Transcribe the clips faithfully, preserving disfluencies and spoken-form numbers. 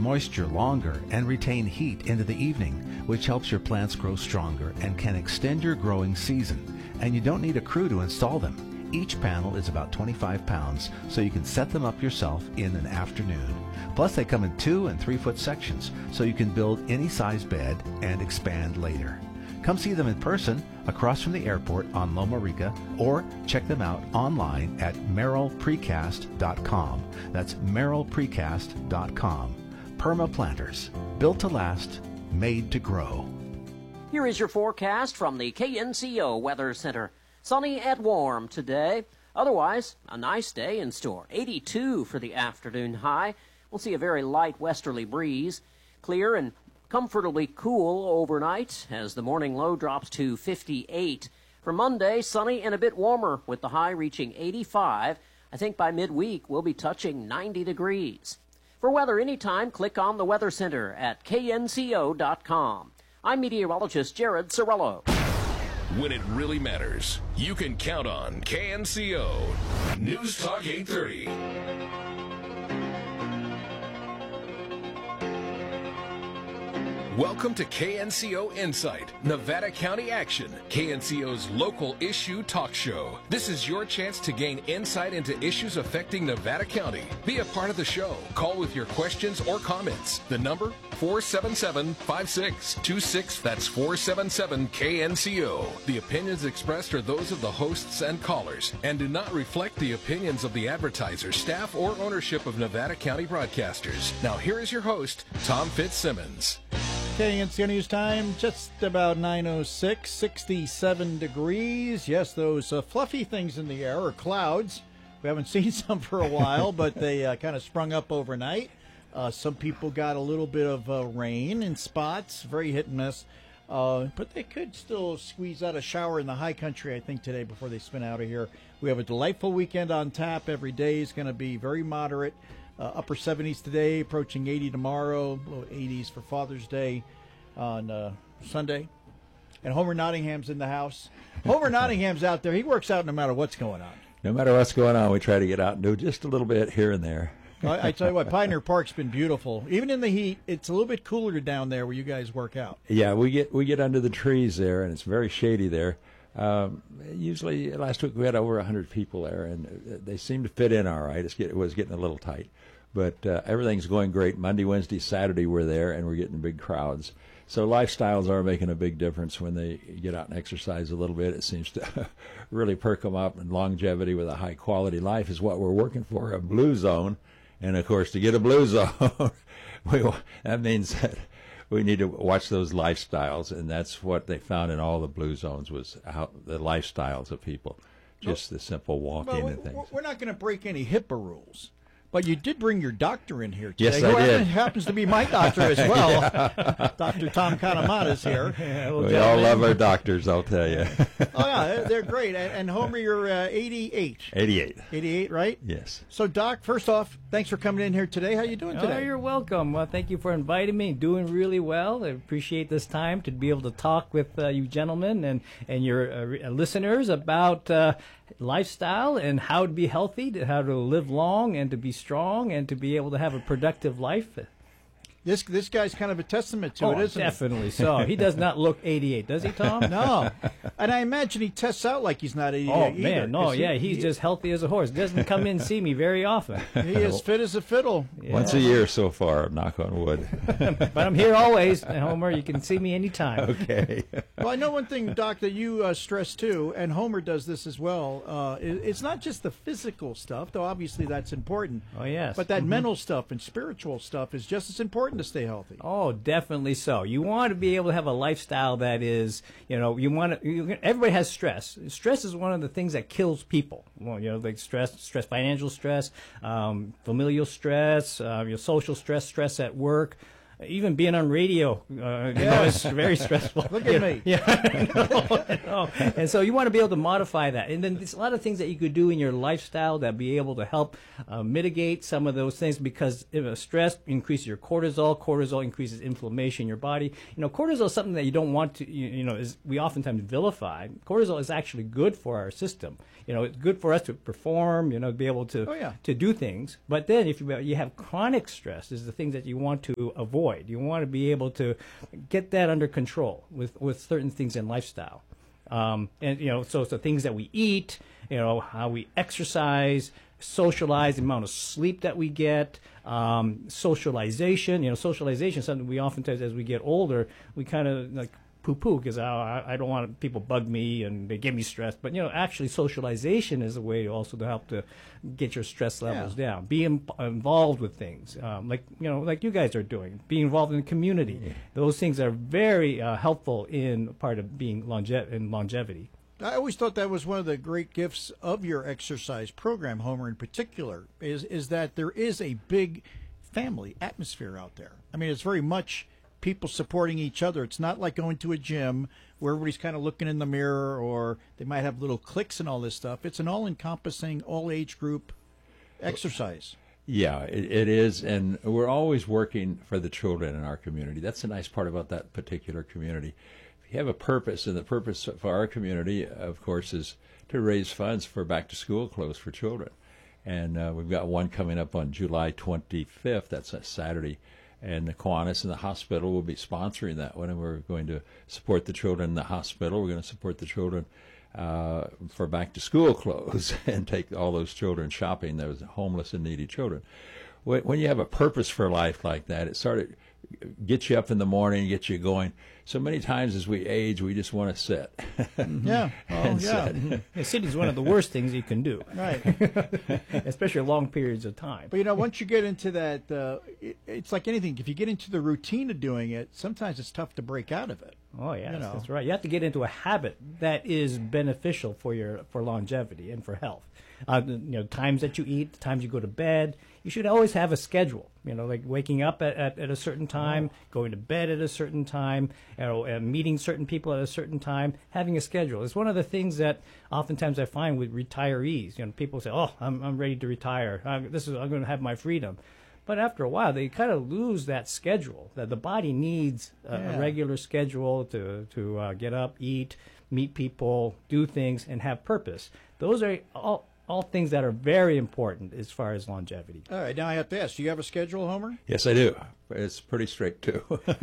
moisture longer and retain heat into the evening, which helps your plants grow stronger and can extend your growing season. And you don't need a crew to install them. Each panel is about twenty-five pounds, so you can set them up yourself in an afternoon. Plus, they come in two and three foot sections, so you can build any size bed and expand later. Come see them in person across from the airport on Loma Rica, or check them out online at merrill precast dot com. That's merrill precast dot com. Perma Planters, built to last, made to grow. Here is your forecast from the K N C O Weather Center. Sunny and warm today. Otherwise, a nice day in store. eighty-two for the afternoon high. We'll see a very light westerly breeze. Clear and comfortably cool overnight as the morning low drops to fifty-eight. For Monday, sunny and a bit warmer with the high reaching eighty-five. I think by midweek we'll be touching ninety degrees. For weather anytime, click on the Weather Center at K N C O dot com. I'm meteorologist Jared Sorello. When it really matters, you can count on K N C O. News Talk eight thirty. Welcome to K N C O Insight, Nevada County Action, K N C O's local issue talk show. This is your chance to gain insight into issues affecting Nevada County. Be a part of the show. Call with your questions or comments. The number, four seven seven, five six two six. That's four seven seven K N C O. The opinions expressed are those of the hosts and callers and do not reflect the opinions of the advertisers, staff, or ownership of Nevada County Broadcasters. Now here is your host, Tom Fitzsimmons. K N C O News Time, just about nine oh six, sixty-seven degrees. Yes, those uh, fluffy things in the air are clouds. We haven't seen some for a while, but they uh, kind of sprung up overnight. Uh, some people got a little bit of uh, rain in spots, very hit and miss. Uh, but they could still squeeze out a shower in the high country, I think, today before they spin out of here. We have a delightful weekend on tap. Every day is going to be very moderate. Uh, upper seventies today, approaching eighty tomorrow, low eighties for Father's Day on uh, Sunday. And Homer Nottingham's in the house. Homer Nottingham's out there. He works out no matter what's going on. No matter what's going on, we try to get out and do just a little bit here and there. I, I tell you what, Pioneer Park's been beautiful. Even in the heat, it's a little bit cooler down there where you guys work out. Yeah, we get we get under the trees there, and it's very shady there. Um, usually, last week we had over one hundred people there, and they seem to fit in all right. It's get, it was getting a little tight. But uh, everything's going great. Monday, Wednesday, Saturday we're there, and we're getting big crowds. So lifestyles are making a big difference when they get out and exercise a little bit. It seems to really perk them up, and longevity with a high-quality life is what we're working for, a blue zone. And, of course, to get a blue zone, we, that means that we need to watch those lifestyles, and that's what they found in all the blue zones was how the lifestyles of people, just the simple walking well, and things. We're not going to break any HIPAA rules. But you did bring your doctor in here today. Yes, I who did. happens to be my doctor as well. Yeah. Doctor Tom Kanamata's here. Yeah, well, we all love our doctors, I'll tell you. Oh, yeah, they're great. And, and Homer, you're uh, eighty-eight. eighty-eight. eighty-eight, right? Yes. So, Doc, first off, thanks for coming in here today. How you doing today? Oh, you're welcome. Well, thank you for inviting me. Doing really well. I appreciate this time to be able to talk with uh, you gentlemen and, and your uh, listeners about uh, lifestyle and how to be healthy, to how to live long and to be strong and to be able to have a productive life. This this guy's kind of a testament to oh, it, isn't definitely so. He does not look eighty-eight, does he, Tom? No. And I imagine he tests out like he's not eighty-eight Oh, either, man, no, he, yeah, he's he, just healthy as a horse. Doesn't come in and see me very often. He is fit as a fiddle. Yeah. Once a year so far, knock on wood. But I'm here always, Homer. You can see me anytime. Okay. Well, I know one thing, Doc, that you uh, stress too, and Homer does this as well. Uh, it, it's not just the physical stuff, though obviously that's important. Oh, yes. But that mm-hmm. mental stuff and spiritual stuff is just as important to stay healthy. Oh, definitely so. You want to be able to have a lifestyle that is, you know, you want to, you, everybody has stress. Stress is one of the things that kills people. Well, you know, like stress, stress, financial stress, um, familial stress, uh, your social stress, stress at work. even being on radio, uh, you know, is very stressful. Look at me. Yeah, I know, I know. And so you want to be able to modify that. And then there's a lot of things that you could do in your lifestyle that be able to help uh, mitigate some of those things, because if uh, stress increases your cortisol, cortisol increases inflammation in your body. You know, cortisol is something that you don't want to, you, you know, is we oftentimes vilify. Cortisol is actually good for our system. You know, it's good for us to perform, you know, be able to Oh, yeah. to do things. But then if you, you have chronic stress, is the things that you want to avoid. You want to be able to get that under control with, with certain things in lifestyle. Um, and, you know, so, so things that we eat, you know, how we exercise, socialize, the amount of sleep that we get, um, socialization. You know, socialization is something we oftentimes, as we get older, we kind of like poo-poo because I, I don't want people bug me and they give me stress. But, you know, actually socialization is a way also to help to get your stress levels Yeah. down. Be in, involved with things, um, like, you know, like you guys are doing. Be involved in the community. Yeah. Those things are very uh, helpful in part of being longe- in longevity. I always thought that was one of the great gifts of your exercise program, Homer, in particular, is is that there is a big family atmosphere out there. I mean, it's very much people supporting each other. It's not like going to a gym where everybody's kind of looking in the mirror, or they might have little cliques and all this stuff. It's an all-encompassing, all-age group exercise. Yeah, it, it is, and we're always working for the children in our community. That's the nice part about that particular community. If you have a purpose, and the purpose for our community, of course, is to raise funds for back-to-school clothes for children. And uh, we've got one coming up on July twenty-fifth. That's a Saturday. And the Kiwanis and the hospital will be sponsoring that one, and we're going to support the children in the hospital. We're going to support the children uh, for back-to-school clothes and take all those children shopping, those homeless and needy children. When, when you have a purpose for life like that, it sort of gets you up in the morning, gets you going. So many times as we age, we just want to sit. Yeah. Oh, and yeah. sit. Yeah, sitting is one of the worst things you can do, Right. especially long periods of time. But, you know, once you get into that, uh, it, it's like anything. If you get into the routine of doing it, sometimes it's tough to break out of it. Oh yes, you know. that's right. You have to get into a habit that is beneficial for your for longevity and for health. Uh, you know, times that you eat, the times you go to bed. You should always have a schedule. You know, like waking up at, at, at a certain time, oh. going to bed at a certain time, you know, and meeting certain people at a certain time. Having a schedule is one of the things that oftentimes I find with retirees. You know, people say, "Oh, I'm I'm ready to retire. I'm, this is I'm going to have my freedom." But after a while, they kind of lose that schedule. That the body needs a, Yeah. a regular schedule to to uh, get up, eat, meet people, do things, and have purpose. Those are all all things that are very important as far as longevity. All right, now I have to ask, do you have a schedule, Homer? Yes, I do. It's pretty strict, too.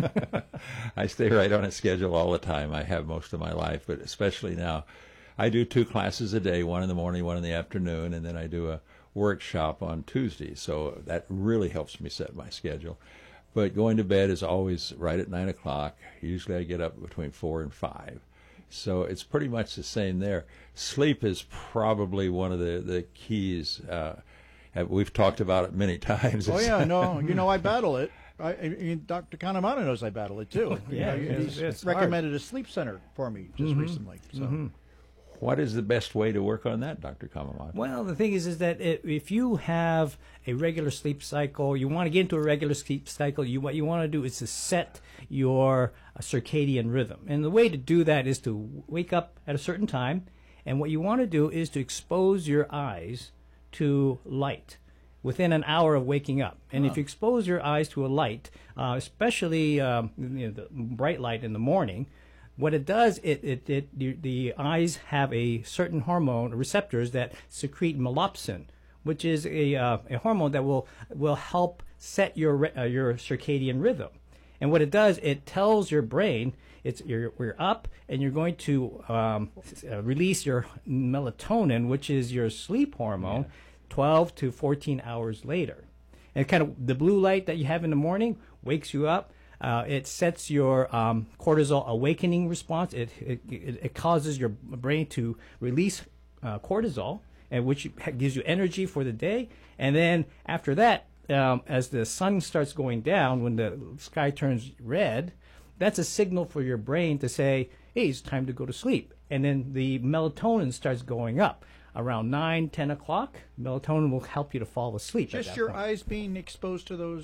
I stay right on a schedule all the time. I have most of my life, but especially now. I do two classes a day, one in the morning, one in the afternoon, and then I do a workshop on Tuesdays. So that really helps me set my schedule. But going to bed is always right at nine o'clock. Usually I get up between four and five. So it's pretty much the same there. Sleep is probably one of the, the keys. Uh, we've talked about it many times. Oh, yeah, no, you know, I battle it. I, I mean, Doctor Kanamana knows I battle it, too. Yeah, You know, it's- he's it's recommended a sleep center for me just recently. So. What is the best way to work on that, Doctor Kamamata? Well, the thing is, is that it, if you have a regular sleep cycle, you want to get into a regular sleep cycle. You what you want to do is to set your uh, circadian rhythm, and the way to do that is to wake up at a certain time. And what you want to do is to expose your eyes to light within an hour of waking up. And if you expose your eyes to a light, uh, especially um, you know, the bright light in the morning, what it does, it, it, it the, the eyes have a certain hormone, receptors that secrete melopsin, which is a, uh, a hormone that will will help set your re- uh, your circadian rhythm. And what it does, it tells your brain it's you're, you're up and you're going to um, uh, release your melatonin, which is your sleep hormone, yeah. twelve to fourteen hours later. And kind of the blue light that you have in the morning wakes you up. Uh, it sets your um, cortisol awakening response. It, it it causes your brain to release uh, cortisol, and which gives you energy for the day. And then after that, um, as the sun starts going down, when the sky turns red, that's a signal for your brain to say, "Hey, it's time to go to sleep." And then the melatonin starts going up. Around nine, ten o'clock, melatonin will help you to fall asleep. Just at that your point. eyes being exposed to those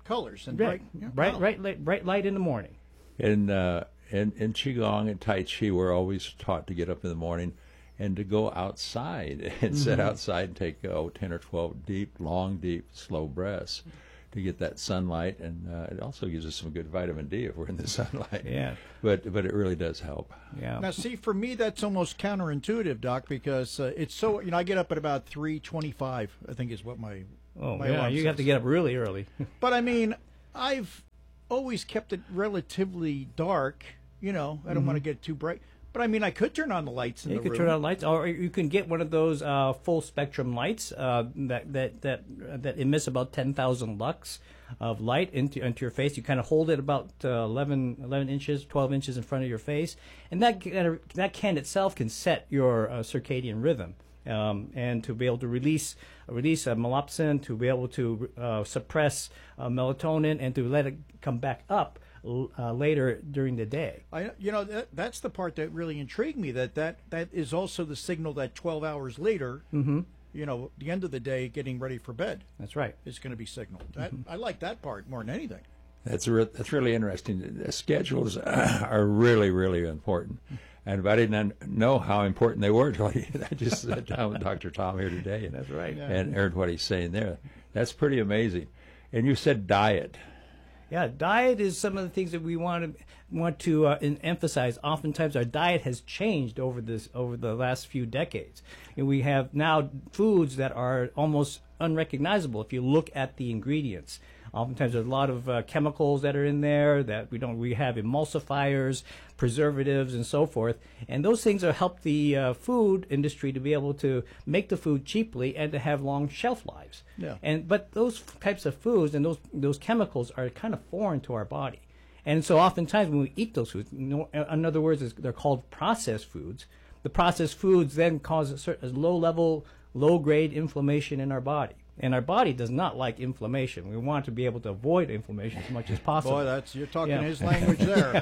colors and Right, bright, yeah, bright, wow. bright, light, bright light in the morning. In, uh, in, in Qigong and Tai Chi, we're always taught to get up in the morning and to go outside and sit outside and take oh, ten or twelve deep, long, deep, slow breaths to get that sunlight. And uh, it also gives us some good vitamin D if we're in the sunlight. Yeah. But, but it really does help. Yeah. Now, see, for me, that's almost counterintuitive, Doc, because uh, it's so, you know, I get up at about three twenty-five, I think is what my, Oh, my yeah. alarm You have to says. get up really early. But, I mean, I've always kept it relatively dark, you know, I don't want to get too bright. But, I mean, I could turn on the lights in You the could room. turn on lights, or you can get one of those uh, full spectrum lights uh, that that that that emits about ten thousand lux of light into into your face. You kind of hold it about uh, eleven, eleven inches, twelve inches in front of your face, and that kind of, that can itself can set your uh, circadian rhythm. Um, and to be able to release release uh, melopsin, to be able to uh, suppress uh, melatonin, and to let it come back up uh, later during the day. I, you know, that, that's the part that really intrigued me, that that, that is also the signal that twelve hours later, mm-hmm. you know, the end of the day, getting ready for bed That's right. is going to be signaled. That I like that part more than anything. That's re- that's really interesting. The schedules are really, really important. And I didn't know how important they were until I just sat down with Doctor Tom here today. And, That's right. And heard what he's saying there. That's pretty amazing. And you said diet. Yeah, diet is some of the things that we want to want to uh, in, emphasize. Oftentimes, our diet has changed over this over the last few decades, and we have now foods that are almost unrecognizable if you look at the ingredients. Oftentimes, there's a lot of uh, chemicals that are in there that we don't. We have emulsifiers, preservatives, and so forth, and those things are help the uh, food industry to be able to make the food cheaply and to have long shelf lives. Yeah. And but those types of foods and those those chemicals are kind of foreign to our body, and so oftentimes when we eat those foods, in other words, they're called processed foods. The processed foods then cause a certain low level, low grade inflammation in our body. And our body does not like inflammation. We want to be able to avoid inflammation as much as possible. Boy, that's you're talking Yeah. his language there.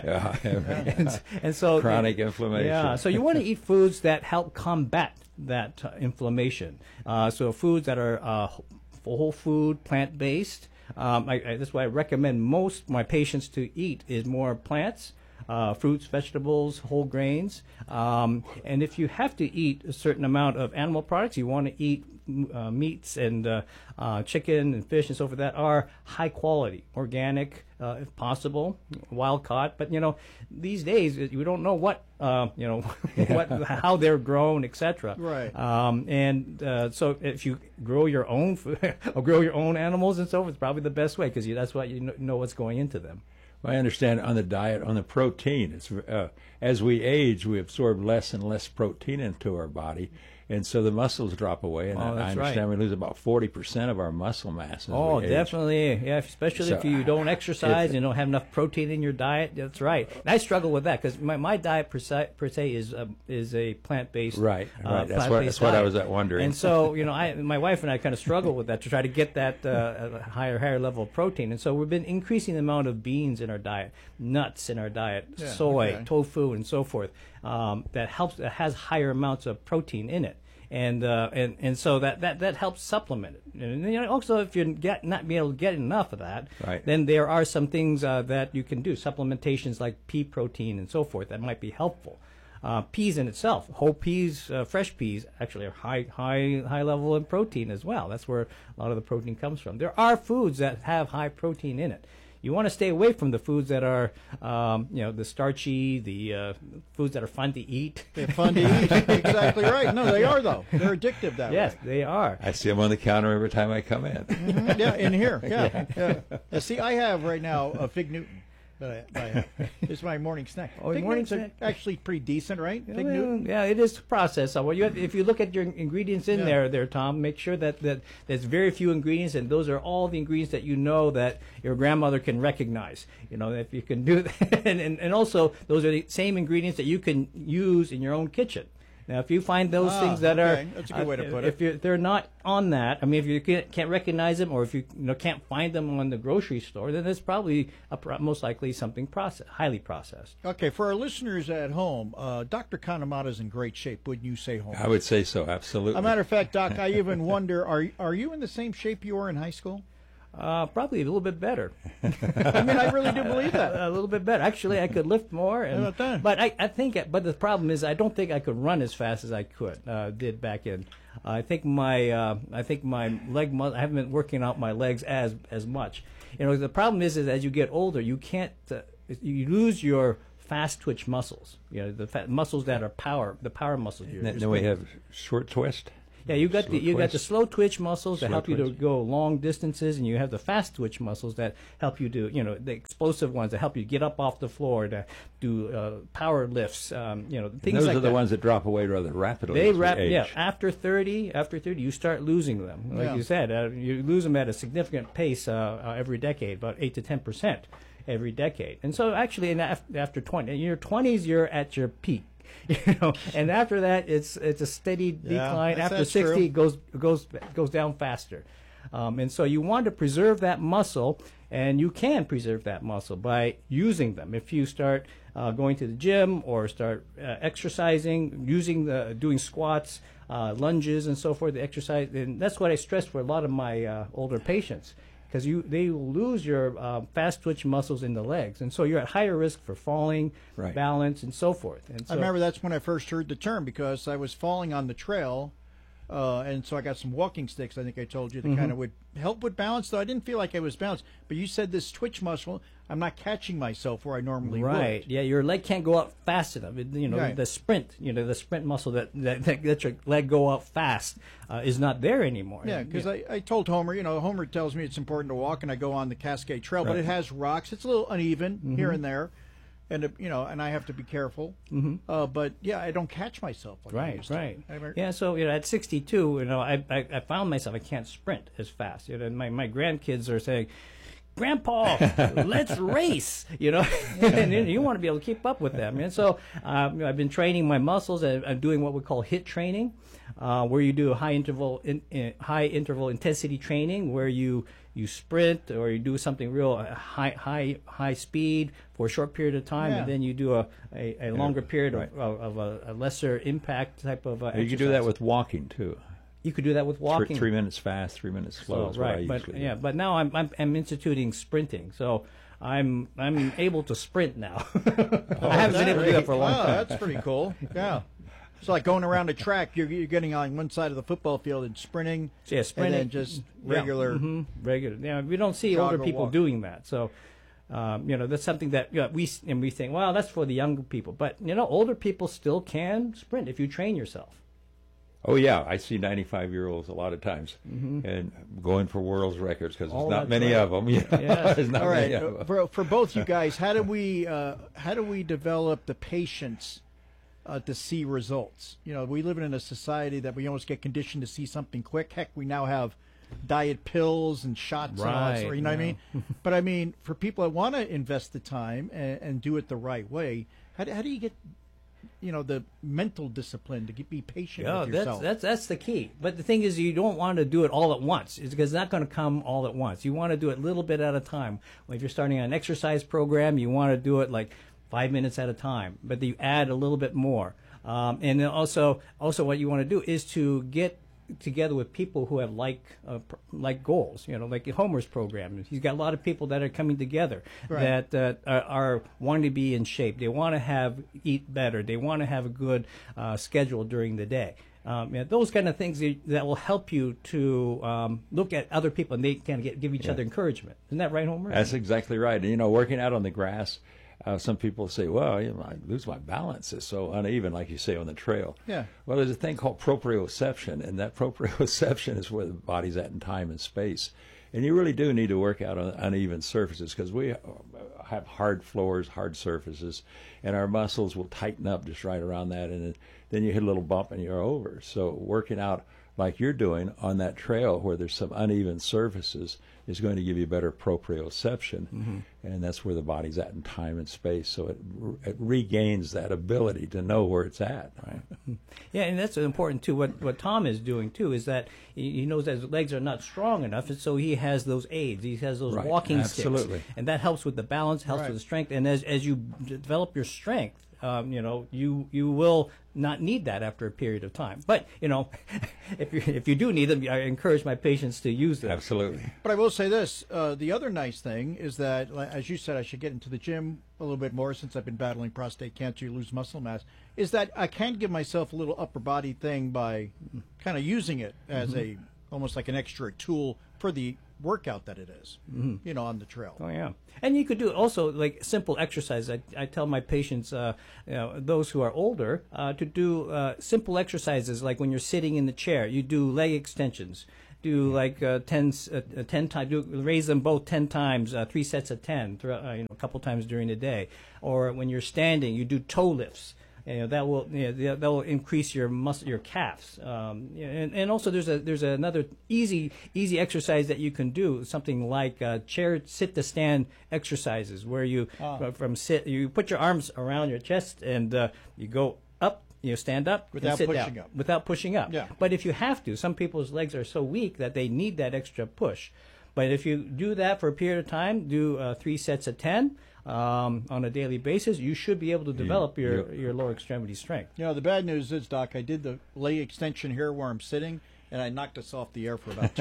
and, and so Chronic inflammation. Yeah, so you want to eat foods that help combat that uh, inflammation. Uh, so foods that are uh, whole food, plant based. Um, I, I, that's why I recommend most of my patients to eat is more plants. Uh, fruits, vegetables, whole grains. Um, and if you have to eat a certain amount of animal products, you want to eat uh, meats and uh, uh, chicken and fish and so forth that are high quality, organic, uh, if possible, wild caught. But you know, these days you don't know what uh, you know, what how they're grown, et cetera. Right. Um, and uh, so if you grow your own food or grow your own animals and so forth, it's probably the best way because that's what you know what's going into them. Well, I understand on the diet, on the protein, it's, uh, as we age, we absorb less and less protein into our body, and so the muscles drop away. And Oh, I, I that's understand right. we lose about forty percent of our muscle mass as Oh, we age. definitely. Yeah, especially So, if you don't exercise if- and don't have enough protein in your diet. That's right. And I struggle with that because my, my diet per se, per se is uh, is a plant based. Right, uh, right. That's what- plant-based that's what I diet. was at wondering. And so you know, I my wife and I kind of struggle with that to try to get that uh, a higher higher level of protein. And so we've been increasing the amount of beans in our diet, nuts in our diet, Yeah, soy, okay. tofu, and so forth. Um, that helps. That has higher amounts of protein in it. And, uh, and and so that, that, that helps supplement it. And you know, also, if you're get, not being able to get enough of that, Right. then there are some things uh, that you can do, supplementations like pea protein and so forth, that might be helpful. Uh, peas in itself, whole peas, uh, fresh peas, actually are high high high level in protein as well. That's where a lot of the protein comes from. There are foods that have high protein in it. You want to stay away from the foods that are, um, you know, the starchy, the uh, foods that are fun to eat. They're fun to eat. Exactly right. No, they are though. They're addictive that Yes, way. they are. I see them on the counter every time I come in. Mhm, yeah, in here. Yeah, yeah. Yeah, see, I have right now a Fig Newton. That I, I have. It's my morning snack. Oh, Fig morning Newtons are snack. actually pretty decent, right? Fig Well, Newton. yeah, it is processed. So, well, you have, if you look at your ingredients in Yeah. there, there, Tom, make sure that, that there's very few ingredients, and those are all the ingredients that you know that your grandmother can recognize. You know, if you can do that, and, and and also those are the same ingredients that you can use in your own kitchen. Now, if you find those Ah, things that okay. are, That's a good way to put if it. you're, they're not on that, I mean, if you can't, can't recognize them, or if you, you know, can't find them on the grocery store, then it's probably a, pro- most likely something processed, highly processed. Okay, for our listeners at home, uh, Doctor Kanemata's in great shape. Wouldn't you say, home? I would say so, absolutely. As a matter of fact, Doc, I even wonder, are are you in the same shape you were in high school? Uh, probably a little bit better. I mean, I really do believe that. A little bit better. Actually, I could lift more. And, How about that? But I, I think, but the problem is, I don't think I could run as fast as I could uh, did back in. Uh, I think my, uh, I think my leg. Mu- I haven't been working out my legs as as much. You know, the problem is, is as you get older, you can't. Uh, you lose your fast twitch muscles. You know, the fa- muscles that are power, the power muscles. You're, Then, you're then we sprinting. have short twist. Yeah, you got Slow the you got twitch. the slow twitch muscles that Slow help you to twitch. go long distances, and you have the fast twitch muscles that help you do, you know, the explosive ones that help you get up off the floor, to do uh, power lifts, um, you know, things Those like are the that. ones that drop away rather rapidly. They as we wrap, age. yeah. After thirty, after thirty, you start losing them. Like Yeah. you said, uh, you lose them at a significant pace uh, uh, every decade, about eight to ten percent every decade. And so, actually, in af- after twenty, in your twenties, you're at your peak. You know, and after that, it's it's a steady Yeah, decline. that's- After that's sixty, true. it goes goes goes down faster. Um, and so you want to preserve that muscle, and you can preserve that muscle by using them. If you start uh, going to the gym or start uh, exercising, using the doing squats, uh, lunges, and so forth, the exercise, and that's what I stress for a lot of my uh, older patients. Because you, they will lose your uh, fast twitch muscles in the legs, and so you're at higher risk for falling, Right. balance, and so forth. And so, I remember that's when I first heard the term, because I was falling on the trail, uh, and so I got some walking sticks. I think I told you that Mm-hmm. kind of would help with balance. Though I didn't feel like I was balanced. But you said this twitch muscle, I'm not catching myself where I normally right, would. yeah, your leg can't go up fast enough. It- you know, Right. the sprint, you know, the sprint muscle that that, that lets your leg go up fast uh, is not there anymore. Yeah, because I, I told Homer, you know, Homer tells me it's important to walk, and I go on the Cascade Trail, but Right. it has rocks. It's a little uneven Mm-hmm. here and there, and it, you know, and I have to be careful. Mm-hmm. Uh, but yeah, I don't catch myself like I Right, used to. right. I remember- Yeah, so you know, at sixty-two, you know, I, I, I found myself I can't sprint as fast. You know, my my grandkids are saying, "Grandpa, let's race," you know, and you, you want to be able to keep up with them. And so um, you know, I've been training my muscles. and I'm doing what we call HIIT training, uh, where you do a high interval in, in, high interval intensity training, where you you sprint or you do something real uh, high high high speed for a short period of time, Yeah. and then you do a, a, a longer period right. of, of, of a, a lesser impact type of uh, You can do that exercise. with walking too. You could do that with Three, walking. three minutes fast, three minutes slow. So, is what I right, but usually do. yeah, but now I'm, I'm I'm instituting sprinting, so I'm I'm able to sprint now. I haven't been able to do that for a long Wow, time. that's pretty cool. Yeah. It's like going around a track. You're, you're getting on one side of the football field and sprinting, So, yeah, sprinting, and then just yeah, regular. mhm, regular. Yeah, we don't see Jog older or people walk. doing that. So, um, you know, that's something that you know, we s- and we think, well, that's for the younger people. But you know, older people still can sprint if you train yourself. Oh yeah, I see ninety-five-year-olds a lot of times, and going for world's records because Oh, there's not that's many right. of them. You know? Yeah. There's not All right, many of uh, 'em. for, for both you guys, how do we uh, how do we develop the patience uh, to see results? You know, we live in a society that we almost get conditioned to see something quick. Heck, we now have diet pills and shots and all that Right, sort. You know what I mean? But I mean, for people that want to invest the time and, and do it the right way, how do, how do you get you know the mental discipline to get, be patient Yeah, with that's yourself? that's that's the key. But the thing is, you don't want to do it all at once. It's because it's not going to come all at once. You want to do it a little bit at a time. If you're starting an exercise program, you want to do it like five minutes at a time. But you add a little bit more. Um, and then also, also what you want to do is to get together with people who have like uh, pr- like goals. You know, like Homer's program. He's got a lot of people that are coming together Right. that uh, are, are wanting to be in shape. They want to have eat better. They want to have a good uh, schedule during the day. Um, yeah, those kind of things that that will help you to um, look at other people and they can get give each other encouragement. Isn't that right, Homer? That's exactly right. And you know, working out on the grass, uh, some people say, "Well, you know, I lose my balance. It's so uneven," like you say on the trail. Yeah. Well, there's a thing called proprioception, and that proprioception is where the body's at in time and space. And you really do need to work out on uneven surfaces because we have hard floors, hard surfaces, and our muscles will tighten up just right around that, and then you hit a little bump and you're over. So working out like you're doing on that trail where there's some uneven surfaces is going to give you better proprioception, Mm-hmm. and that's where the body's at in time and space. So it, it regains that ability to know where it's at. Right? Yeah, and that's important too. What what Tom is doing too is that he he knows that his legs are not strong enough, and so he has those aids. He has those Right, walking absolutely. sticks, and that helps with the balance, helps Right. with the strength. And as as you d- develop your strength um, you know, you you will not need that after a period of time. But you know, if you if you do need them, I encourage my patients to use them. Absolutely. But I will say this: uh, the other nice thing is that, like, as you said, I should get into the gym a little bit more since I've been battling prostate cancer. You lose muscle mass. Is that I can give myself a little upper body thing by kind of using it as mm-hmm. a almost like an extra tool for the workout that it is, mm-hmm. you know, on the trail. Oh yeah, and you could do also like simple exercise. I, I tell my patients, uh, you know, those who are older, uh, to do uh, simple exercises like when you're sitting in the chair, you do leg extensions. Do like uh, ten, uh, ten times. Do raise them both ten times, uh, three sets of ten, throughout, uh, you know, a couple times during the day. Or when you're standing, you do toe lifts. You know, that will you know, that will increase your muscle, your calves. Um, and, and also there's a there's another easy easy exercise that you can do, something like uh, chair sit to stand exercises, where you ah. from sit you put your arms around your chest and uh, you go up. You stand up without and sit pushing down, up. Without pushing up. Yeah. But if you have to, some people's legs are so weak that they need that extra push. But if you do that for a period of time, do uh, three sets of ten um, on a daily basis, you should be able to develop you, your, your lower extremity strength. You know, the bad news is, Doc, I did the leg extension here where I'm sitting, and I knocked us off the air for about two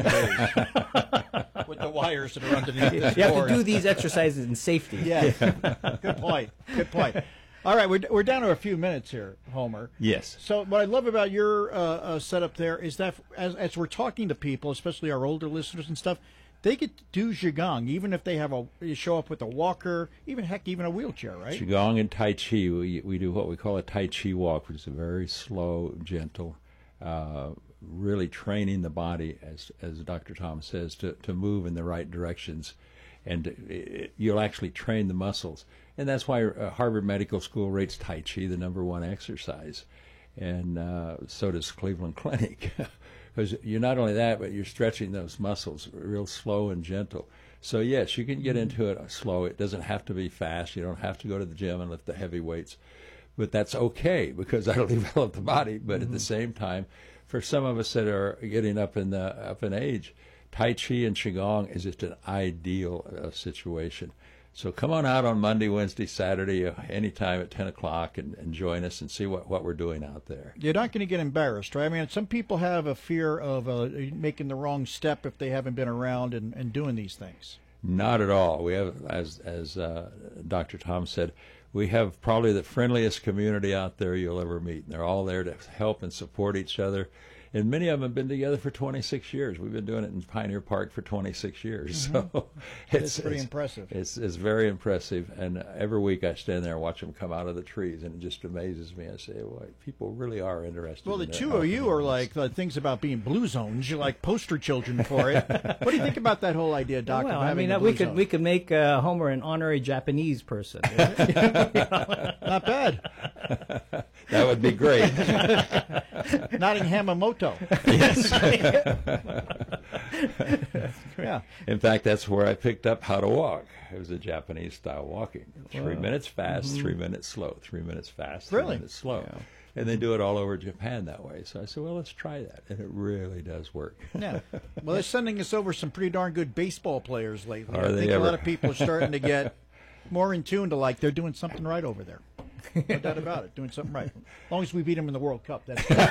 days with the wires that are underneath You this have board. to do these exercises in safety. Yeah. Good point. Good point. All right, we're, we're down to a few minutes here, Homer. Yes. So what I love about your uh, uh, setup there is that as, as we're talking to people, especially our older listeners and stuff, they get to do Qigong, even if they have a you show up with a walker, even heck, even a wheelchair, right? Qigong and Tai Chi, we, we do what we call a Tai Chi walk, which is a very slow, gentle, uh, really training the body, as as Doctor Tom says, to, to move in the right directions. And it, you'll actually train the muscles. And that's why uh, Harvard Medical School rates Tai Chi the number one exercise. And uh, so does Cleveland Clinic. Because you're not only that, but you're stretching those muscles real slow and gentle. So, yes, you can get into it slow. It doesn't have to be fast. You don't have to go to the gym and lift the heavy weights. But that's okay, because that'll develop the body. But mm-hmm. at the same time, for some of us that are getting up in, the, up in age, Tai Chi and Qigong is just an ideal uh, situation. So come on out on Monday, Wednesday, Saturday, uh, anytime at ten o'clock and, and join us and see what, what we're doing out there. You're not going to get embarrassed, right? I mean, some people have a fear of uh, making the wrong step if they haven't been around and, and doing these things. Not at all. We have, as, as uh, Doctor Tom said, we have probably the friendliest community out there you'll ever meet. And they're all there to help and support each other. And many of them have been together for twenty-six years. We've been doing it in Pioneer Park for twenty-six years. Mm-hmm. So it's, it's pretty it's, impressive. It's, it's very impressive. And every week I stand there and watch them come out of the trees, and it just amazes me. I say, well, people really are interested. Well, in the two of you are like uh, things about being blue zones. You're like poster children for it. What do you think about that whole idea, Doc? Well, of I having mean, a uh, blue we could zone? we could make uh, Homer an honorary Japanese person. Not bad. That would be great. Nottingham Hamamoto. Yes. Yeah. In fact, that's where I picked up how to walk. It was a Japanese style walking. Three Wow. minutes fast, Mm-hmm. three minutes slow, three minutes fast, three Really? minutes slow. Yeah. And they do it all over Japan that way. So I said, well, let's try that. And it really does work. Yeah. Well, they're sending us over some pretty darn good baseball players lately. Are I they think a lot ever? of people are starting to get more in tune to like they're doing something right over there. No doubt about it. Doing something right. As long as we beat them in the World Cup, that's good.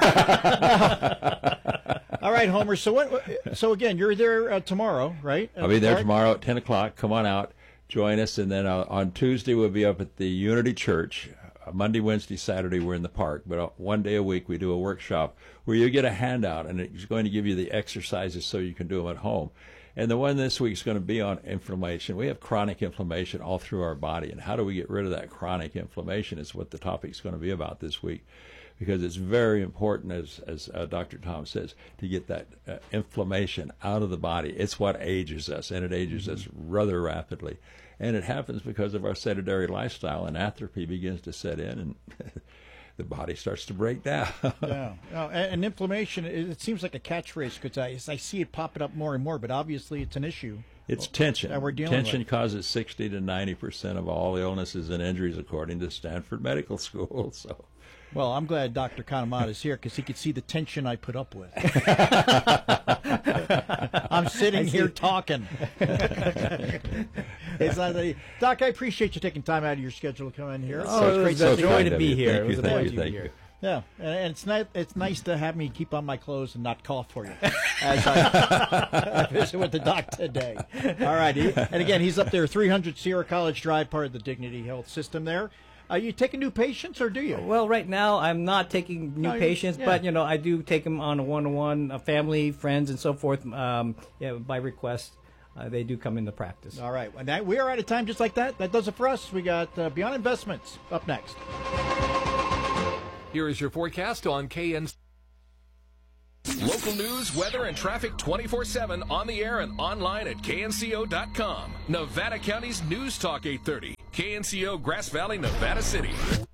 All right, Homer. So what? So again, you're there uh, tomorrow, right? I'll be there Park? tomorrow at ten o'clock. Come on out, join us. And then uh, on Tuesday, we'll be up at the Unity Church. Uh, Monday, Wednesday, Saturday, we're in the park. But uh, one day a week, we do a workshop where you get a handout, and it's going to give you the exercises so you can do them at home. And the one this week is going to be on inflammation. We have chronic inflammation all through our body, and how do we get rid of that chronic inflammation is what the topic is going to be about this week, because it's very important, as as uh, Doctor Tom says, to get that uh, inflammation out of the body. It's what ages us, and it ages mm-hmm. us rather rapidly. And it happens because of our sedentary lifestyle, and atrophy begins to set in, and the body starts to break down. Yeah. Oh, and, and inflammation, it, it seems like a catchphrase because I, I see it popping up more and more, but obviously it's an issue. It's tension. That we're dealing tension with. causes sixty to ninety percent of all illnesses and injuries, according to Stanford Medical School. So, well, I'm glad Doctor Kanemata is here because he could see the tension I put up with. I'm sitting here talking. It's not that, Doc, I appreciate you taking time out of your schedule to come in here. Oh, it was so a joy kind to of be you. here. Thank It was you, a thank joy you, to be thank here. you. Yeah, and and it's nice. It's nice to have me keep on my clothes and not cough for you as I, I visit with the doc today. All right, he, and again, he's up there, three hundred Sierra College Drive, part of the Dignity Health System. There, are you taking new patients or do you? Well, right now I'm not taking new No, you- patients, yeah. but you know I do take them on a one-on-one, uh, family, friends, and so forth. Um, yeah, by request, uh, they do come into practice. All right, and that, we are out of time. Just like that, that does it for us. We got uh, Beyond Investments up next. Here is your forecast on K N C O. Local news, weather, and traffic twenty-four seven on the air and online at K N C O dot com. Nevada County's News Talk eight thirty. K N C O, Grass Valley, Nevada City.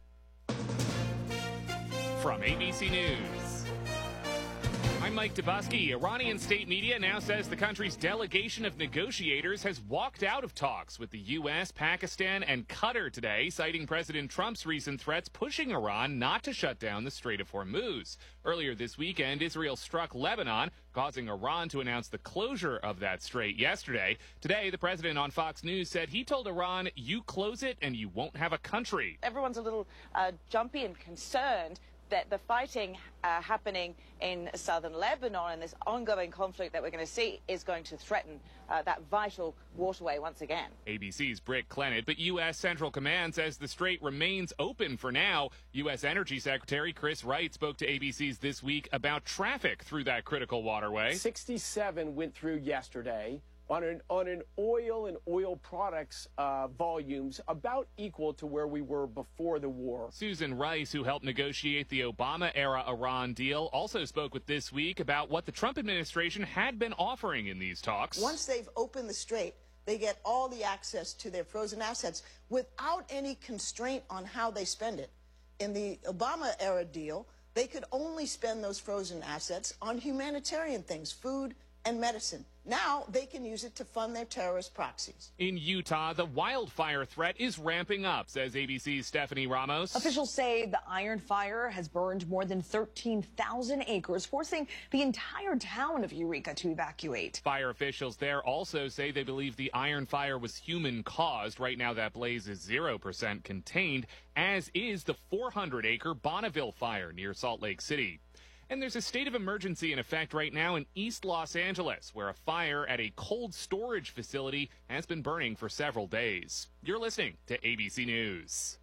From A B C News, I'm Mike Dubusky. Iranian state media now says the country's delegation of negotiators has walked out of talks with the U S, Pakistan, and Qatar today, citing President Trump's recent threats pushing Iran not to shut down the Strait of Hormuz. Earlier this weekend, Israel struck Lebanon, causing Iran to announce the closure of that strait yesterday. Today, the president on Fox News said he told Iran, "You close it and you won't have a country." Everyone's a little uh, jumpy and concerned that the fighting uh, happening in southern Lebanon and this ongoing conflict that we're going to see is going to threaten uh, that vital waterway once again. A B C's Britt Clennett, but U S Central Command says the strait remains open for now. U S Energy Secretary Chris Wright spoke to A B C's This Week about traffic through that critical waterway. sixty-seven went through yesterday. On an, on an oil and oil products uh, volumes about equal to where we were before the war. Susan Rice, who helped negotiate the Obama-era Iran deal, also spoke with This Week about what the Trump administration had been offering in these talks. Once they've opened the strait, they get all the access to their frozen assets without any constraint on how they spend it. In the Obama-era deal, they could only spend those frozen assets on humanitarian things, food and medicine. Now they can use it to fund their terrorist proxies. In Utah, the wildfire threat is ramping up, says A B C's Stephanie Ramos. Officials say the Iron Fire has burned more than thirteen thousand acres, forcing the entire town of Eureka to evacuate. Fire officials there also say they believe the Iron Fire was human-caused. Right now, that blaze is zero percent contained, as is the four hundred acre Bonneville Fire near Salt Lake City. And there's a state of emergency in effect right now in East Los Angeles, where a fire at a cold storage facility has been burning for several days. You're listening to A B C News.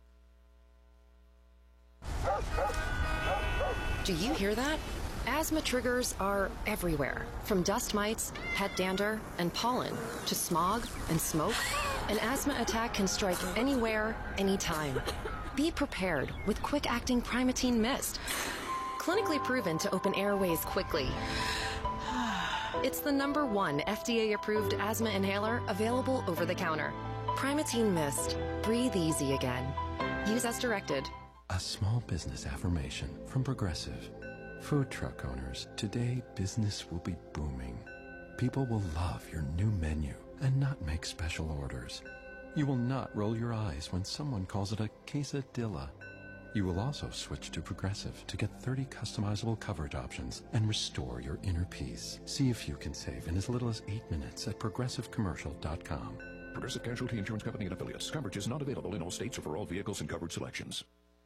Do you hear that? Asthma triggers are everywhere, from dust mites, pet dander, and pollen, to smog and smoke. An asthma attack can strike anywhere, anytime. Be prepared with quick-acting Primatene Mist. Clinically proven to open airways quickly. It's the number one F D A-approved asthma inhaler available over the counter. Primatene Mist. Breathe easy again. Use as directed. A small business affirmation from Progressive. Food truck owners, today business will be booming. People will love your new menu and not make special orders. You will not roll your eyes when someone calls it a quesadilla. You will also switch to Progressive to get thirty customizable coverage options and restore your inner peace. See if you can save in as little as eight minutes at progressive commercial dot com. Progressive Casualty Insurance Company and affiliates. Coverage is not available in all states or for all vehicles and coverage selections.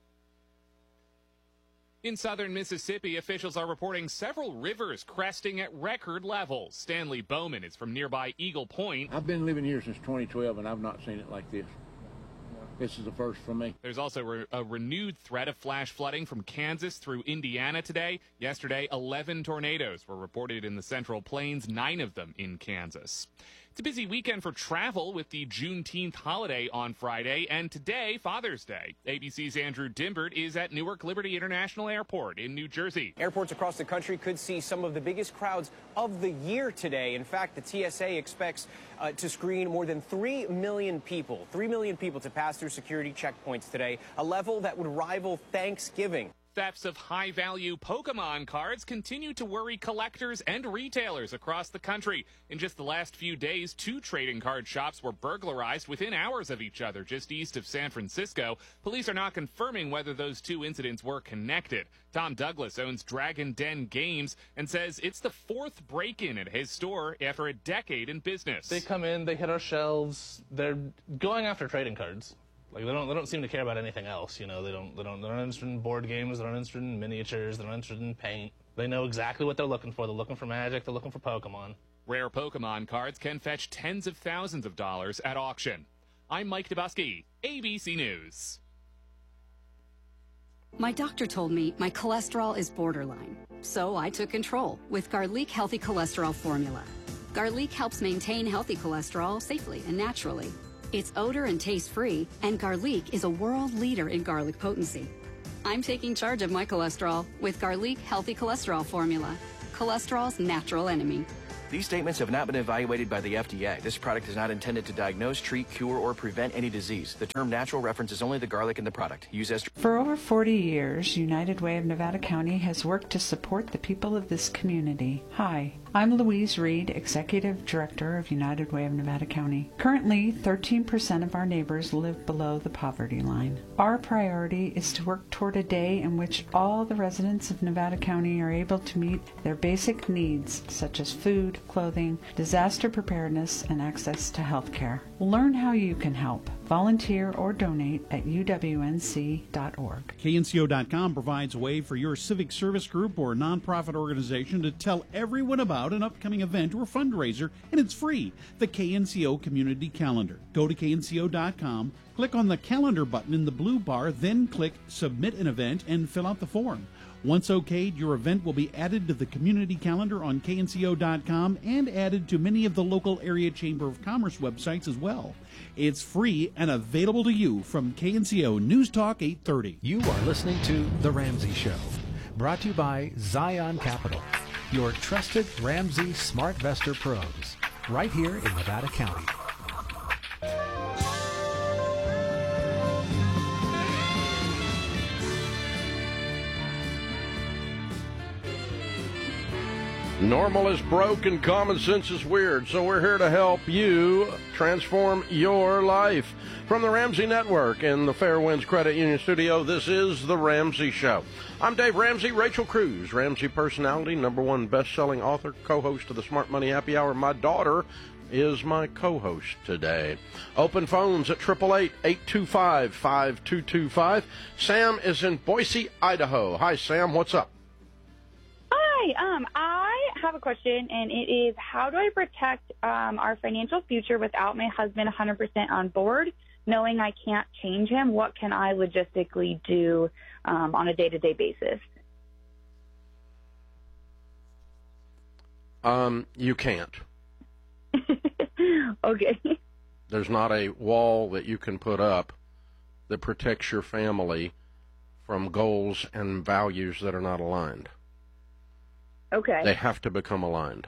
In southern Mississippi, officials are reporting several rivers cresting at record levels. Stanley Bowman is from nearby Eagle Point. I've been living here since twenty twelve, and I've not seen it like this. This is the first for me. There's also re- a renewed threat of flash flooding from Kansas through Indiana today. Yesterday, eleven tornadoes were reported in the Central Plains, nine of them in Kansas. It's a busy weekend for travel with the Juneteenth holiday on Friday, and today, Father's Day. A B C's Andrew Dimbert is at Newark Liberty International Airport in New Jersey. Airports across the country could see some of the biggest crowds of the year today. In fact, the T S A expects uh, to screen more than three million people, three million people to pass through security checkpoints today, a level that would rival Thanksgiving. Thefts of high-value Pokemon cards continue to worry collectors and retailers across the country. In just the last few days, two trading card shops were burglarized within hours of each other just east of San Francisco. Police are not confirming whether those two incidents were connected. Tom Douglas owns Dragon Den Games and says it's the fourth break-in at his store after a decade in business. They come in, they hit our shelves, they're going after trading cards. Like, they don't they don't seem to care about anything else, you know. They don't they don't they're not interested in board games, they're not interested in miniatures, they're not interested in paint. They know exactly what they're looking for. They're looking for Magic, they're looking for Pokemon. Rare Pokemon cards can fetch tens of thousands of dollars at auction. I'm Mike Dubusky, A B C News. My doctor told me my cholesterol is borderline, so I took control with Garlic Healthy Cholesterol Formula. Garlic helps maintain healthy cholesterol safely and naturally. It's odor and taste-free, and Garlic is a world leader in garlic potency. I'm taking charge of my cholesterol with Garlic Healthy Cholesterol Formula, cholesterol's natural enemy. These statements have not been evaluated by the F D A. This product is not intended to diagnose, treat, cure, or prevent any disease. The term natural references only the garlic in the product. Use as... For over forty years, United Way of Nevada County has worked to support the people of this community. Hi, I'm Louise Reed, Executive Director of United Way of Nevada County. Currently, thirteen percent of our neighbors live below the poverty line. Our priority is to work toward a day in which all the residents of Nevada County are able to meet their basic needs, such as food, clothing, disaster preparedness, and access to health care. Learn how you can help. Volunteer or donate at U W N C dot org. K N C O dot com provides a way for your civic service group or nonprofit organization to tell everyone about an upcoming event or fundraiser, and it's free. The K N C O Community Calendar. Go to K N C O dot com, click on the calendar button in the blue bar, then click Submit an Event and fill out the form. Once okayed, your event will be added to the community calendar on K N C O dot com and added to many of the local area Chamber of Commerce websites as well. It's free and available to you from K N C O News Talk eight thirty. You are listening to The Ramsey Show, brought to you by Zion Capital, your trusted Ramsey SmartVestor pros, right here in Nevada County. Normal is broke and common sense is weird, so we're here to help you transform your life. From the Ramsey Network in the Fairwinds Credit Union Studio, this is The Ramsey Show. I'm Dave Ramsey. Rachel Cruz, Ramsey personality, number one best-selling author, co-host of the Smart Money Happy Hour. My daughter is my co-host today. Open phones at eight eight eight, eight two five, five two two five. Sam is in Boise, Idaho. Hi, Sam. What's up? Hi, um, I have a question, and it is, how do I protect um, our financial future without my husband one hundred percent on board, knowing I can't change him? What can I logistically do um, on a day-to-day basis? Um, you can't. Okay. There's not a wall that you can put up that protects your family from goals and values that are not aligned. Okay. They have to become aligned.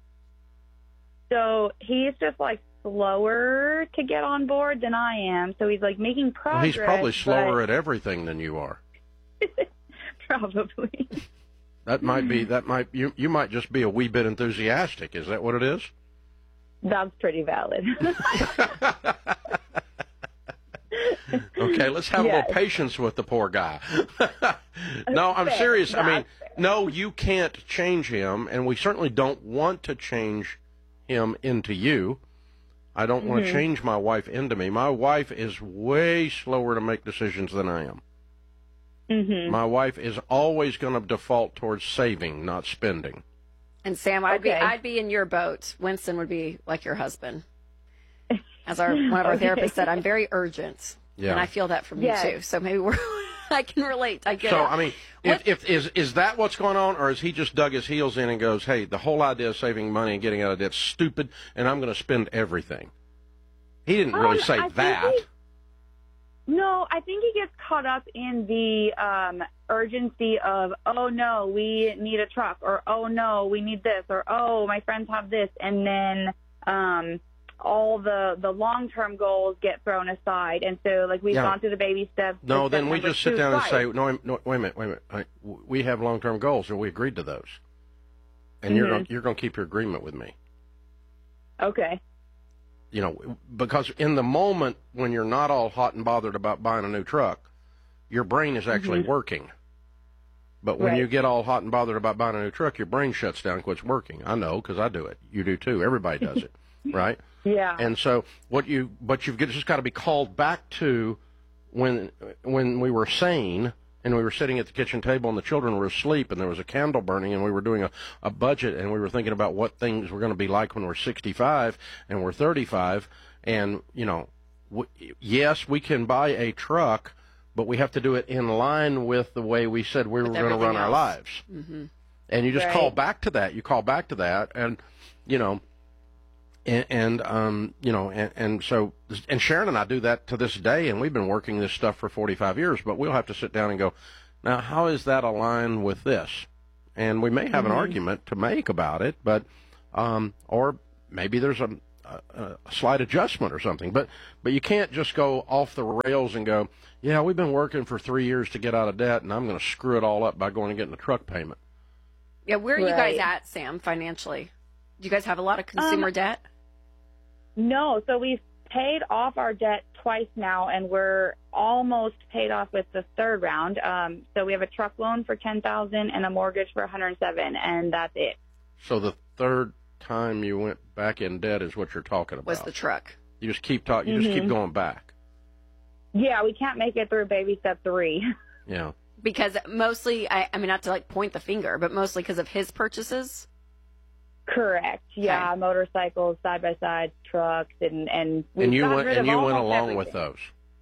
So he's just like slower to get on board than I am. So he's like making progress. Well, he's probably slower but... at everything than you are. Probably. That might be, that might, you, you might just be a wee bit enthusiastic. Is that what it is? That's pretty valid. Okay, let's have yes. a little patience with the poor guy. No, I'm fair. serious. That's I mean, fair. no, you can't change him, and we certainly don't want to change him into you. I don't want to Mm-hmm. change my wife into me. My wife is way slower to make decisions than I am. Mm-hmm. My wife is always going to default towards saving, not spending. And Sam, I'd be Okay. I'd be in your boat. Winston would be like your husband. As our one of our Okay. therapists said, I'm very urgent. Yeah. And I feel that from Yes. you too. So maybe we're I can relate. I get So, it. I mean, if, if is is that what's going on, or has he just dug his heels in and goes, hey, the whole idea of saving money and getting out of debt's stupid, and I'm going to spend everything? He didn't really Um, say I think that. he- No, I think he gets caught up in the um, urgency of, oh, no, we need a truck, or, oh, no, we need this, or, oh, my friends have this. And then um, all the, the long-term goals get thrown aside. And so, like, we've Yeah. gone through the baby steps. No, step then we number just sit two down and twice. say, no, no, wait a minute, wait a minute, wait a minute. I, we have long-term goals, and we agreed to those. And you're Mhm. going you're going to keep your agreement with me. Okay. You know, because in the moment when you're not all hot and bothered about buying a new truck, your brain is actually Mhm. working. But when Right. you get all hot and bothered about buying a new truck, your brain shuts down and quits working. I know, because I do it. You do too. Everybody does it, right? Yeah. And so what you, but you've just got to be called back to when when we were sane and we were sitting at the kitchen table and the children were asleep and there was a candle burning and we were doing a, a budget and we were thinking about what things were going to be like when we're sixty-five and we're thirty-five. And, you know, w- yes, we can buy a truck, but we have to do it in line with the way we said we were going to run our lives. Mm-hmm. And you just Right. call back to that. You call back to that, and you know, and, and um, you know, and, and so, and Sharon and I do that to this day, and we've been working this stuff for forty-five years. But we'll have to sit down and go, now, how is that aligned with this? And we may have Mhm. an argument to make about it, but um, or maybe there's a, a, a slight adjustment or something. But but you can't just go off the rails and go, yeah, we've been working for three years to get out of debt, and I'm going to screw it all up by going and getting a truck payment. Yeah, where are you guys Right. at, Sam, financially? Do you guys have a lot of consumer Um, debt? No, so we've paid off our debt twice now, and we're almost paid off with the third round. Um, so we have a truck loan for ten thousand dollars and a mortgage for one hundred seven, and that's it. So the third time you went back in debt is what you're talking about. Was the truck? You just keep talk. You just keep Mhm. going back. Yeah, we can't make it through baby step three. Yeah. Because mostly, I, I mean, not to like point the finger, but mostly because of his purchases. Correct. Yeah, motorcycles, side by side trucks, and and we've And you gotten went rid and of you went almost along with everything.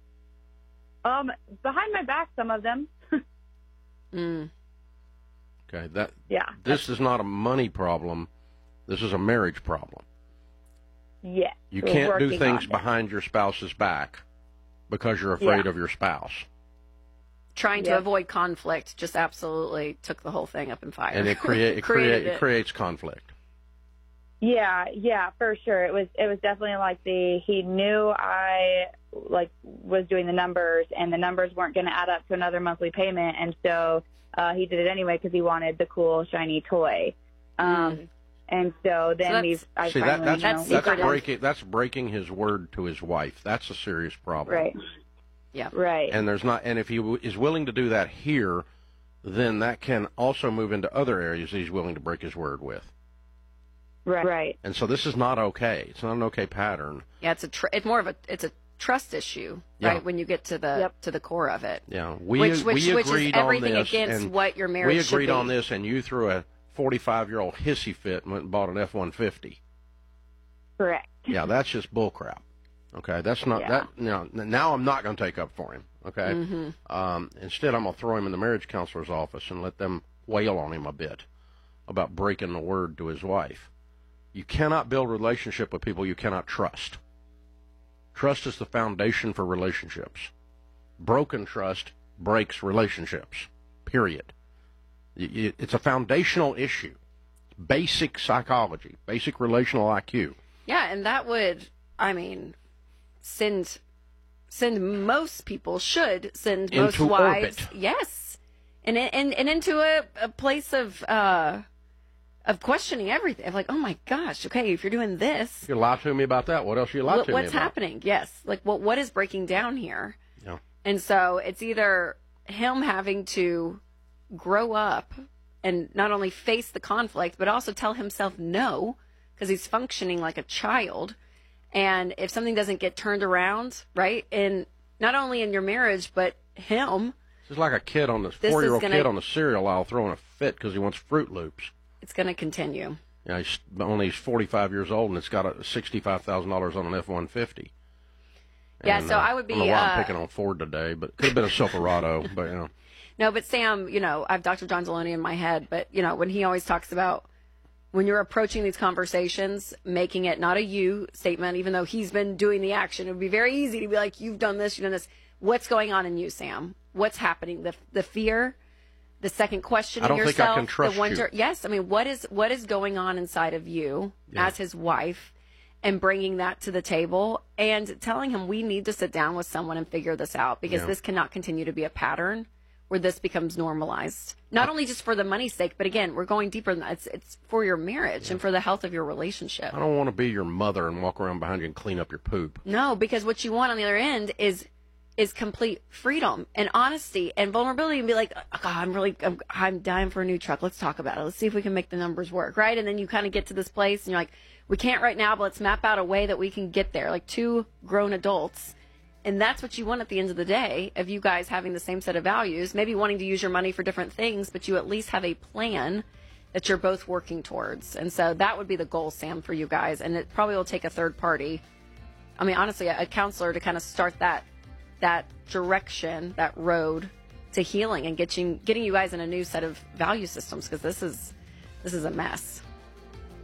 those. Um, behind my back, some of them. Mm. Okay. That. Yeah. This is not a money problem. This is a marriage problem. Yeah. You we're can't do working things on it. behind your spouse's back because you're afraid Yeah. of your spouse. Trying to Yep. avoid conflict just absolutely took the whole thing up in fire. And it create it, Created create, it it. creates conflict. Yeah, yeah, for sure. It was it was definitely like the he knew I like was doing the numbers, and the numbers weren't going to add up to another monthly payment, and so uh, he did it anyway because he wanted the cool shiny toy. Um, And so then that's- we've I See that finally that's you know, That's that's secretive. breaking that's breaking his word to his wife. That's a serious problem. right, Yeah. right, And there's not, and if he w- is willing to do that here, then that can also move into other areas that he's willing to break his word with. right, right. And so this is not okay. It's not an okay pattern. Yeah, it's a tr- it's more of a it's a trust issue, Yeah. right? When you get to the Yep. to the core of it. Yeah, we Which- which- we which is agreed everything on this, against and what your marriage we should agreed on be. this, and you threw a forty-five-year-old hissy fit and went and bought an F one fifty. Correct. Yeah, that's just bullcrap. Okay, that's not Yeah. that. You know, now I'm not going to take up for him. Okay, Mhm. um, instead I'm going to throw him in the marriage counselor's office and let them wail on him a bit about breaking the word to his wife. You cannot build a relationship with people you cannot trust. Trust is the foundation for relationships. Broken trust breaks relationships. Period. Y- y- It's a foundational issue. Basic psychology, basic relational I Q. Yeah, and that would, I mean, send send most people should send most Into wives, orbit. yes, and and and into a, a place of uh of questioning everything. Of like, oh my gosh, okay, if you're doing this, You lie to me about that. What else you lie what, to me what's about? happening? Yes, like what what is breaking down here? Yeah. And so it's either him having to grow up and not only face the conflict, but also tell himself no, because he's functioning like a child. And if something doesn't get turned around, right, and not only in your marriage, but him, It's like a kid on the is four-year-old gonna- kid on the cereal aisle throwing a fit because he wants Fruit Loops. it's going to continue. Yeah, he's only he's forty-five years old and it's got a sixty-five thousand dollars on an F one fifty. Yeah, And, so uh, I would be, I don't know why uh, I'm picking on Ford today, but it could have been a Silverado. But you know, No, but Sam, you know, I have Doctor John Zeloni in my head, but, you know, when he always talks about when you're approaching these conversations, making it not a you statement, even though he's been doing the action, it would be very easy to be like, you've done this, you've done this. What's going on in you, Sam? What's happening? The the fear, the second questioning I don't think yourself, I can trust the wonder. you. Yes, I mean, what is what is going on inside of you Yeah. as his wife? and bringing that to the table and telling him we need to sit down with someone and figure this out because Yeah. this cannot continue to be a pattern where this becomes normalized. Not only just for the money's sake, but again, we're going deeper than that. It's, it's for your marriage and for the health of your relationship. I don't want to be your mother and walk around behind you and clean up your poop. No, because what you want on the other end is is complete freedom and honesty and vulnerability and be like, oh, God, I'm really, I'm, I'm dying for a new truck. Let's talk about it. Let's see if we can make the numbers work, right? And then you kind of get to this place and you're like, we can't right now, but let's map out a way that we can get there, like two grown adults. And that's what you want at the end of the day, of you guys having the same set of values, maybe wanting to use your money for different things, but you at least have a plan that you're both working towards. And so that would be the goal, Sam, for you guys. And it probably will take a third party. I mean, honestly, a, a counselor to kind of start that that direction, that road to healing and getting getting you guys in a new set of value systems, because this is this is a mess.